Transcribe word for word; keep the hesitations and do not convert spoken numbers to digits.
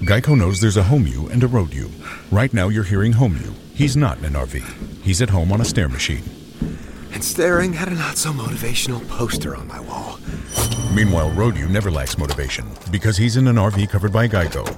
Geico knows there's a home you and a road you. Right now you're hearing home you. He's not in an R V. He's at home on a stair machine. And staring at a not-so-motivational poster on my wall. Meanwhile, road you never lacks motivation because he's in an R V covered by Geico.